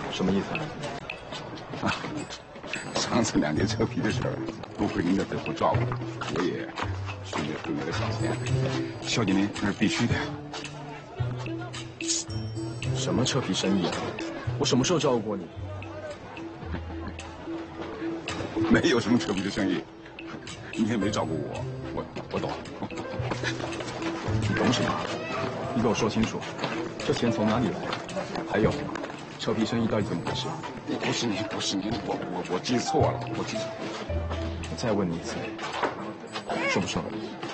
什么意思？ 啊，上次2叠车皮的事儿，多亏您的背后照顾，我也顺利挣了个小钱。小姐您那是必须的呀。 什么车皮生意啊？我什么时候照顾过你？ 没有什么车皮的生意，你也没照顾我懂。 你懂什么？你给我说清楚，这钱从哪里来？还有，车皮生意到底怎么回事？ 不是您，我记错了，我记错了。 我再问你一次，说不说？